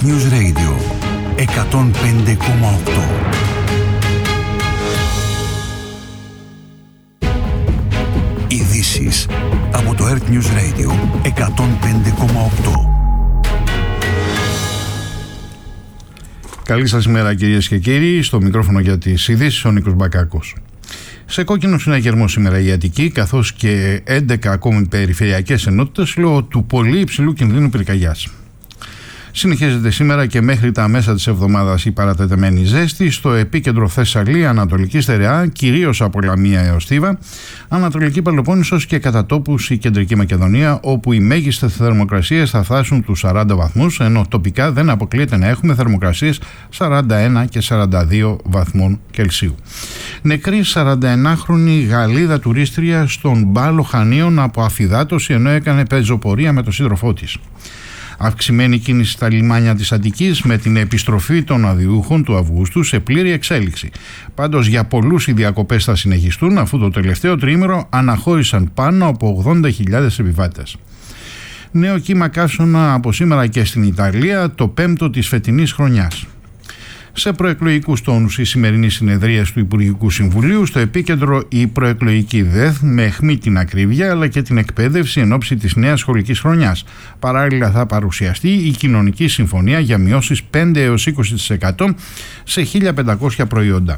Earth News Radio 105,8. Ειδήσεις από το Earth News Radio 105,8. Καλή σας ημέρα κυρίες και κύριοι, στο μικρόφωνο για τις ειδήσεις ο Νίκος Μπακάκος. Σε κόκκινο συναγερμό σήμερα η Αττική, καθώς και 11 ακόμη περιφερειακές ενότητες λόγω του πολύ υψηλού κινδύνου πυρκαγιάς. Συνεχίζεται σήμερα και μέχρι τα μέσα της εβδομάδας η παρατεταμένη ζέστη στο επίκεντρο Θεσσαλία, Ανατολική Στερεά, κυρίως από Λαμία έως Θήβα, Ανατολική Πελοπόννησος και κατά τόπους η Κεντρική Μακεδονία, όπου οι μέγιστες θερμοκρασίες θα φτάσουν τους 40 βαθμούς, ενώ τοπικά δεν αποκλείεται να έχουμε θερμοκρασίες 41 και 42 βαθμών Κελσίου. Νεκρή 41χρονη Γαλλίδα τουρίστρια στον Μπάλο Χανίων από αφυδάτωση ενώ έκανε πεζοπορία με τον σύντροφό της. Αυξημένη κίνηση στα λιμάνια της Αττικής με την επιστροφή των αδιούχων του Αυγούστου σε πλήρη εξέλιξη. Πάντως για πολλούς οι διακοπές θα συνεχιστούν, αφού το τελευταίο τριήμερο αναχώρησαν πάνω από 80.000 επιβάτες. Νέο κύμα καύσωνα από σήμερα και στην Ιταλία, το 5ο της φετινής χρονιάς. Σε προεκλογικούς τόνους η σημερινή συνεδρία του Υπουργικού Συμβουλίου, στο επίκεντρο η προεκλογική ΔΕΘ με αιχμή την ακρίβεια αλλά και την εκπαίδευση εν ώψη της νέας σχολικής χρονιάς. Παράλληλα θα παρουσιαστεί η κοινωνική συμφωνία για μειώσεις 5 έως 20% σε 1.500 προϊόντα.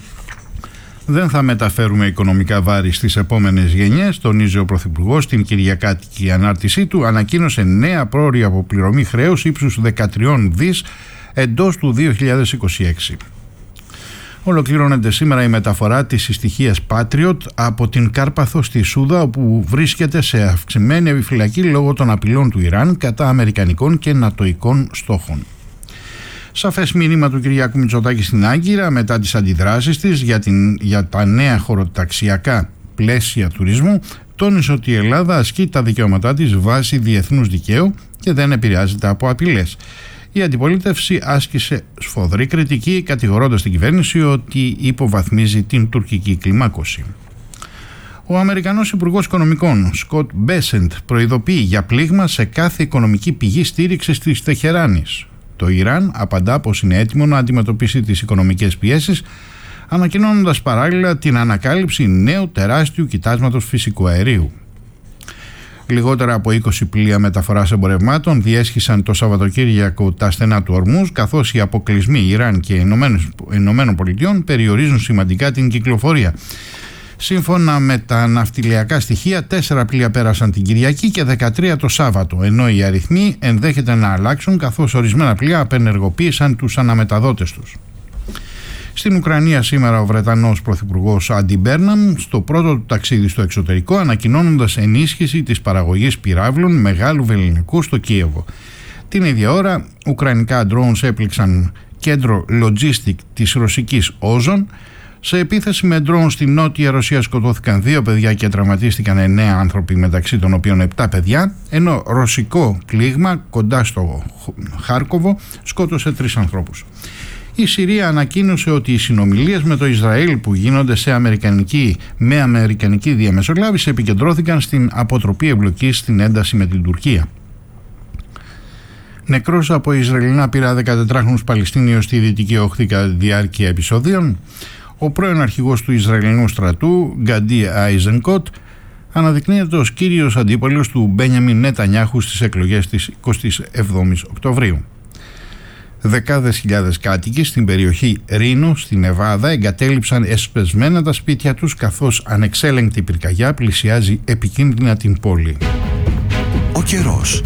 Δεν θα μεταφέρουμε οικονομικά βάρη στις επόμενες γενιές, τονίζει ο Πρωθυπουργός στην κυριακάτικη ανάρτησή του, ανακοίνωσε νέα πρόορη αποπληρωμή χρέους ύψους 13 δις εντός του 2026. Ολοκληρώνεται σήμερα η μεταφορά της συστοιχίας Patriot από την Κάρπαθο στη Σούδα, όπου βρίσκεται σε αυξημένη επιφυλακή λόγω των απειλών του Ιράν κατά αμερικανικών και νατοικών στόχων. Σαφές μήνυμα του Κυριάκου Μητσοτάκη στην Άγκυρα μετά τις αντιδράσεις της για τα νέα χωροταξιακά πλαίσια τουρισμού, τόνισε ότι η Ελλάδα ασκεί τα δικαιώματά της βάσει διεθνούς δικαίου και δεν επηρεάζεται από απειλές. Η αντιπολίτευση άσκησε σφοδρή κριτική, κατηγορώντας την κυβέρνηση ότι υποβαθμίζει την τουρκική κλιμάκωση. Ο Αμερικανός Υπουργός Οικονομικών, Σκοτ Μπέσεντ, προειδοποιεί για πλήγμα σε κάθε οικονομική πηγή στήριξης της Τεχεράνης. Το Ιράν απαντά πως είναι έτοιμο να αντιμετωπίσει τις οικονομικές πιέσεις, ανακοινώνοντας παράλληλα την ανακάλυψη νέου τεράστιου κοιτάσματος φυσικού αερίου. Λιγότερα από 20 πλοία μεταφοράς εμπορευμάτων διέσχισαν το Σαββατοκύριακο τα στενά του Ορμούζ, καθώς οι αποκλεισμοί Ιράν και Ηνωμένων Πολιτειών περιορίζουν σημαντικά την κυκλοφορία. Σύμφωνα με τα ναυτιλιακά στοιχεία, 4 πλοία πέρασαν την Κυριακή και 13 το Σάββατο, ενώ οι αριθμοί ενδέχεται να αλλάξουν, καθώς ορισμένα πλοία απενεργοποίησαν τους αναμεταδότες τους. Στην Ουκρανία σήμερα ο Βρετανός Πρωθυπουργός Άντι Μπέρναμ στο πρώτο του ταξίδι στο εξωτερικό, ανακοινώνοντας ενίσχυση της παραγωγής πυράβλων μεγάλου βεληνικού στο Κίεβο. Την ίδια ώρα ουκρανικά drones έπληξαν κέντρο logistic της ρωσικής Όζον. Σε επίθεση με drones στην Νότια Ρωσία σκοτώθηκαν 2 παιδιά και τραυματίστηκαν 9 άνθρωποι, μεταξύ των οποίων 7 παιδιά, ενώ ρωσικό πλήγμα κοντά στο Χάρκοβο σκότωσε 3 ανθρώπους. Η Συρία ανακοίνωσε ότι οι συνομιλίες με το Ισραήλ που γίνονται με αμερικανική διαμεσολάβηση επικεντρώθηκαν στην αποτροπή εμπλοκής στην ένταση με την Τουρκία. Νεκρός από Ισραηλινά πύρα 14χρονους Παλαιστίνιος στη Δυτική Όχθη κατά τη διάρκεια επεισοδίων, ο πρώην αρχηγός του Ισραηλινού στρατού, Γκαντί Άιζενκοτ, αναδεικνύεται ως κύριος αντίπαλος του Μπένιαμιν Νετανιάχου στις εκλογές της 27ης Οκτωβρίου. Δεκάδες χιλιάδες κάτοικοι στην περιοχή Ρήνο, στη Νεβάδα, εγκατέλειψαν εσπεσμένα τα σπίτια τους, καθώς ανεξέλεγκτη πυρκαγιά πλησιάζει επικίνδυνα την πόλη. Ο καιρός.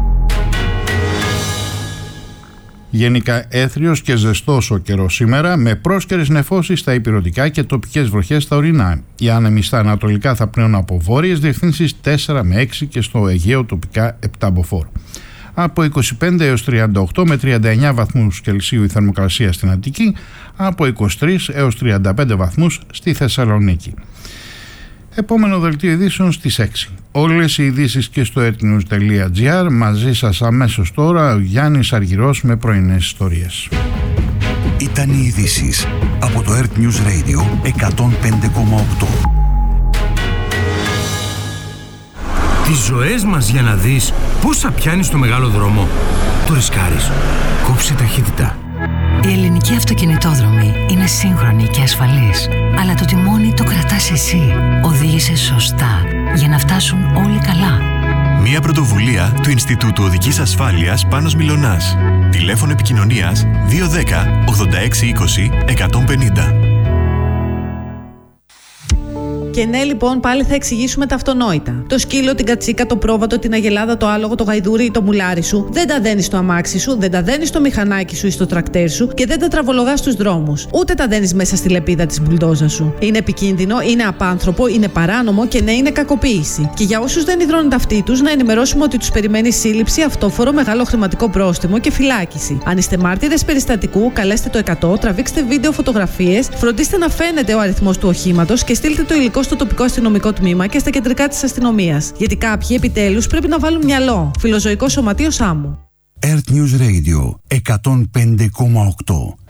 Γενικά έθριος και ζεστός ο καιρός σήμερα, με πρόσκαιρες νεφώσεις στα ηπειρωτικά και τοπικές βροχές στα ορεινά. Οι άνεμοι στα ανατολικά θα πνέουν από βόρειες διευθύνσεις 4 με 6 και στο Αιγαίο τοπικά 7 μποφόρ. Από 25 έως 38 με 39 βαθμούς Κελσίου η θερμοκρασία στην Αττική, από 23 έως 35 βαθμούς στη Θεσσαλονίκη. Επόμενο δελτίο ειδήσεων στις 6. Όλες οι ειδήσεις και στο earthnews.gr. Μαζί σας αμέσως τώρα ο Γιάννης Αργυρός με πρωινές ιστορίες. Ήταν οι ειδήσεις από το Earth News Radio 105,8. Τις ζωές μας για να δεις πόσα πιάνει στο μεγάλο δρόμο. Το ρισκάρεις. Κόψε ταχύτητα. Η ελληνική αυτοκινητόδρομη είναι σύγχρονη και ασφαλής, αλλά το τιμόνι το κρατάς εσύ. Οδήγησε σωστά για να φτάσουν όλοι καλά. Μια πρωτοβουλία του Ινστιτούτου Οδικής Ασφάλειας Πάνος Μιλωνάς. Τηλέφωνο επικοινωνίας 210 86 20 150. Και ναι, λοιπόν, πάλι θα εξηγήσουμε τα αυτονόητα. Το σκύλο, την κατσίκα, το πρόβατο, την αγελάδα, το άλογο, το γαϊδούρι ή το μουλάρι σου δεν τα δένεις στο αμάξι σου, δεν τα δένεις στο μηχανάκι σου ή στο τρακτέρ σου και δεν τα τραβολογάς στους δρόμους. Ούτε τα δένεις μέσα στη λεπίδα της μπουλντόζα σου. Είναι επικίνδυνο, είναι απάνθρωπο, είναι παράνομο και ναι, είναι κακοποίηση. Και για όσους δεν υδρώνουν τα αυτή τους, να ενημερώσουμε ότι τους περιμένει σύλληψη, αυτόφορο, μεγάλο χρηματικό πρόστιμο και φυλάκιση. Αν είστε μάρτυρες περιστατικού, καλέστε το 100, τραβήξτε βίντεο, φωτογραφίες, φροντίστε να φαίνεται ο αριθμός του οχήματος και στείλτε το υλικό στο τοπικό αστυνομικό τμήμα και στα κεντρικά της αστυνομίας. Γιατί κάποιοι επιτέλους πρέπει να βάλουν μυαλό. Φιλοζωικό Σωματείο Σάμου. Earth News Radio 105,8.